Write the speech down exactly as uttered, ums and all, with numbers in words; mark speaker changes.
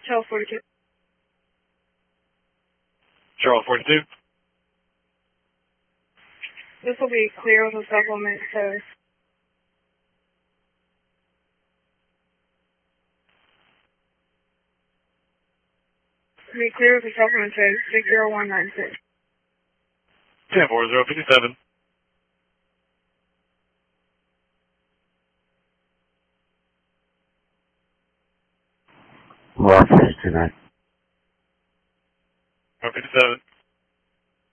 Speaker 1: Charles forty-two.
Speaker 2: Charles forty-two.
Speaker 1: This will be clear with a supplement, so. Be clear with a supplement, so six zero one nine six.
Speaker 2: ten four zero fifty-seven.
Speaker 3: Rock fifty-nine.
Speaker 2: fifty-seven.